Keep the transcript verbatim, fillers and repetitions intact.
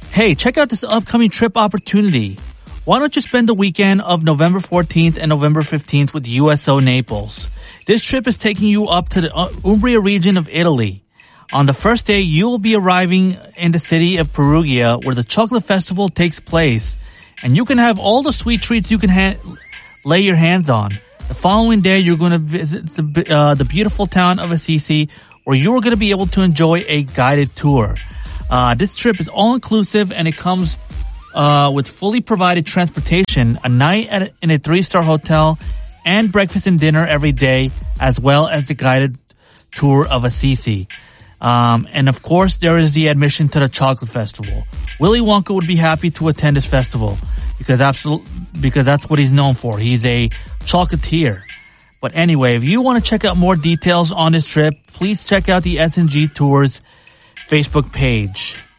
Hey, check out this upcoming trip opportunity. Why don't you spend the weekend of November fourteenth and November fifteenth with U S O Naples? This trip is taking you up to the Umbria region of Italy. On the first day, you will be arriving in the city of Perugia, where the chocolate festival takes place, and you can have all the sweet treats you can ha- lay your hands on. The following day, you're going to visit the, uh, the beautiful town of Assisi, where you are going to be able to enjoy a guided tour. Uh, this trip is all-inclusive, and it comes uh, with fully provided transportation, a night at a, in a three-star hotel, and breakfast and dinner every day, as well as the guided tour of Assisi. Um, and of course, there is the admission to the chocolate festival. Willy Wonka would be happy to attend this festival because absolute, because that's what he's known for. He's a chocolatier. But anyway, if you want to check out more details on this trip, please check out the S and G Tours Facebook page.